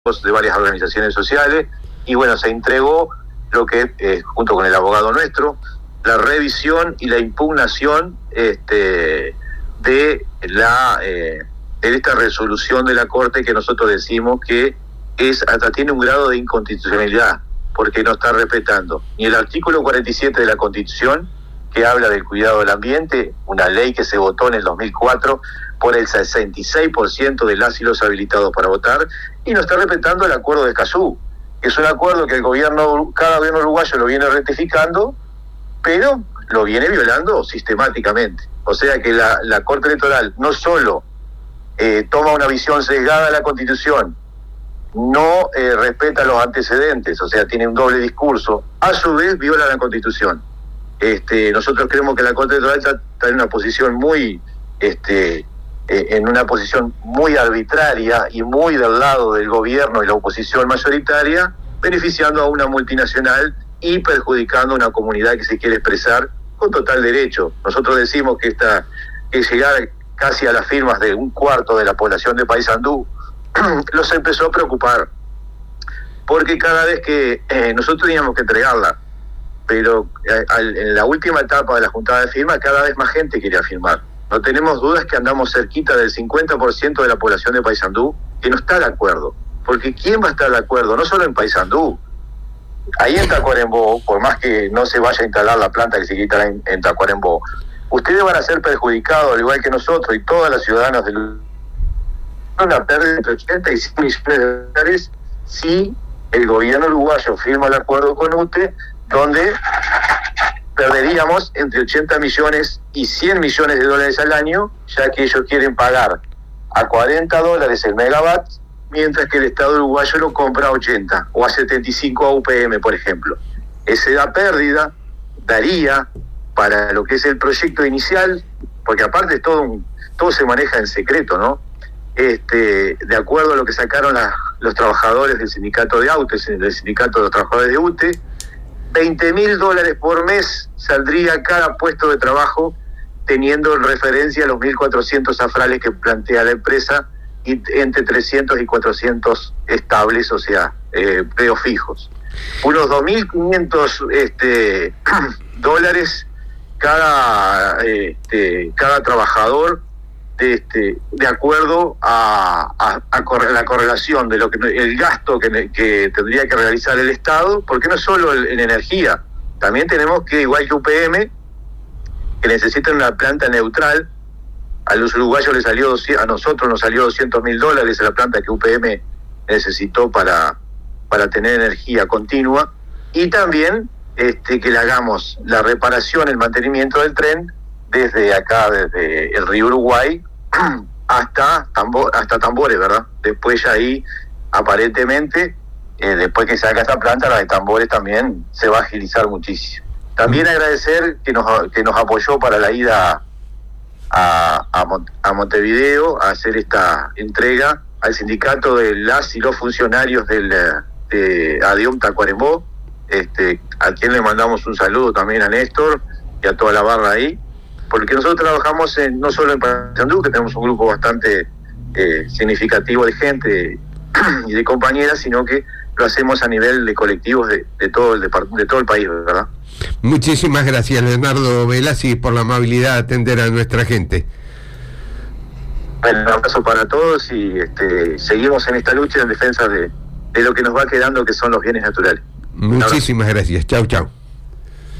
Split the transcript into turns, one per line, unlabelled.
de varias organizaciones sociales, y bueno, se entregó lo que, junto con el abogado nuestro, la revisión y la impugnación de esta resolución de la Corte, que nosotros decimos que hasta tiene un grado de inconstitucionalidad, porque no está respetando ni el artículo 47 de la Constitución, que habla del cuidado del ambiente, una ley que se votó en el 2004 por el 66% de las y los habilitados para votar, y no está respetando el acuerdo de Escazú, que es un acuerdo que cada gobierno uruguayo lo viene rectificando, pero lo viene violando sistemáticamente. O sea que la Corte Electoral no solo toma una visión sesgada de la Constitución, no respeta los antecedentes, o sea, tiene un doble discurso, a su vez viola la Constitución. Nosotros creemos que la Corte Electoral está en una posición muy arbitraria y muy del lado del gobierno y la oposición mayoritaria, beneficiando a una multinacional y perjudicando a una comunidad que se quiere expresar con total derecho. Nosotros decimos que llegar casi a las firmas de un cuarto de la población de Paysandú los empezó a preocupar, porque cada vez que nosotros teníamos que entregarla, pero en la última etapa de la juntada de firmas cada vez más gente quería firmar. No tenemos dudas que andamos cerquita del 50% de la población de Paysandú que no está de acuerdo, porque ¿quién va a estar de acuerdo? No solo en Paysandú, ahí en Tacuarembó, por más que no se vaya a instalar la planta que se quita en Tacuarembó, ustedes van a ser perjudicados, al igual que nosotros y todas las ciudadanas del una pérdida entre 80 y 100 millones de dólares si el gobierno uruguayo firma el acuerdo con UTE, donde perderíamos entre 80 millones y 100 millones de dólares al año, ya que ellos quieren pagar a $40 el megawatt, mientras que el Estado uruguayo lo compra a 80 o a 75 a UPM, por ejemplo. Esa pérdida daría para lo que es el proyecto inicial, porque aparte todo se maneja en secreto, ¿no? De acuerdo a lo que sacaron los trabajadores del sindicato de AUTE, del sindicato de los trabajadores de UTE, $20.000 por mes saldría cada puesto de trabajo, teniendo en referencia los 1.400 afrales que plantea la empresa, y entre 300 y 400 estables, o sea, empleos fijos. Unos $2.500 dólares cada trabajador, de acuerdo a la correlación de el gasto que tendría que realizar el Estado, porque no solo en energía, también tenemos que, igual que UPM, que necesitan una planta neutral. A los uruguayos a nosotros nos salió $200.000 la planta que UPM necesitó para tener energía continua, y también que le hagamos la reparación, el mantenimiento del tren desde acá, desde el río Uruguay hasta Tambores, ¿verdad? Después ya ahí, aparentemente, después que se haga esta planta, la de Tambores también se va a agilizar muchísimo. También agradecer que nos apoyó para la ida a Montevideo a hacer esta entrega al sindicato de las y los funcionarios de ADIOM Tacuarembó, a quien le mandamos un saludo también a Néstor y a toda la barra ahí, porque nosotros trabajamos no solo en Paysandú, que tenemos un grupo bastante significativo de gente y de compañeras, sino que lo hacemos a nivel de colectivos de todo el país, ¿verdad?
Muchísimas gracias, Leonardo Velassi, por la amabilidad de atender a nuestra gente.
Bueno, un abrazo para todos, y seguimos en esta lucha en defensa de lo que nos va quedando, que son los bienes naturales.
Muchísimas gracias. Chau, chau.